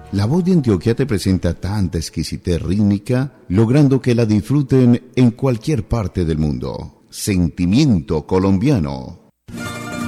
La voz de Antioquia te presenta tanta exquisitez rítmica, logrando que la disfruten en cualquier parte del mundo. Sentimiento colombiano.